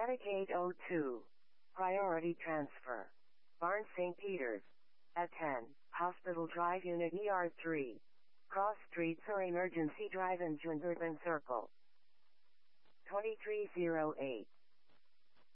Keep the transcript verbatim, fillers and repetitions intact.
Attic eight oh two. Priority transfer. Barnes Saint Peter's. At ten, Hospital Drive Unit E R three. Cross Streets or Emergency Drive in Urban Circle. twenty-three oh eight.